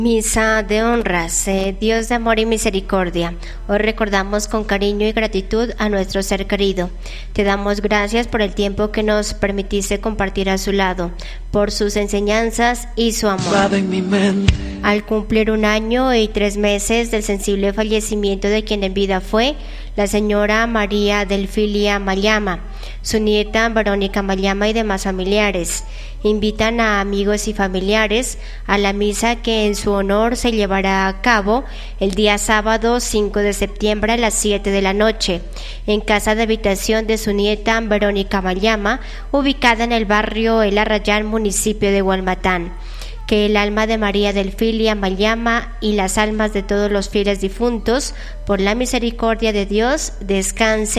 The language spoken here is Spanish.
Misa de honras, Dios de amor y misericordia. Hoy recordamos con cariño y gratitud a nuestro ser querido. Te damos gracias por el tiempo que nos permitiste compartir a su lado, por sus enseñanzas y su amor. Al cumplir 1 año y 3 meses del sensible fallecimiento de quien en vida fue la señora María Delfilia Mayama, su nieta Verónica Mayama y demás familiares, invitan a amigos y familiares a la misa que en su honor se llevará a cabo el día sábado 5 de septiembre a las 7 de la noche, en casa de habitación de su nieta Verónica Mayama, ubicada en el barrio El Arrayán, municipio de Hualmatán. Que el alma de María Delfilia Mayama y las almas de todos los fieles difuntos, por la misericordia de Dios, descansen